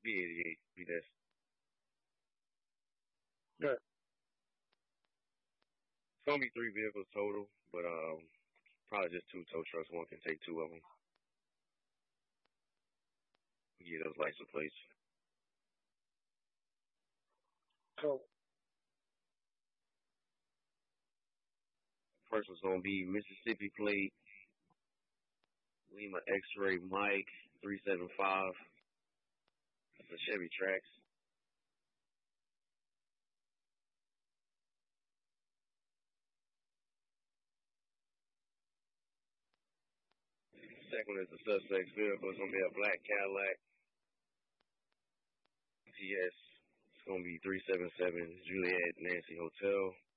B88. Be this. Yeah. It's gonna be three vehicles total, but probably just two tow trucks. One can take two of them. Get those license plates. So First one's gonna be Mississippi plate Lima X-ray Mike 375. It's a Chevy Trax. Second one is the suspect's vehicle. It's gonna be a black Cadillac TS. It's gonna be 377 Juliet Nancy Hotel.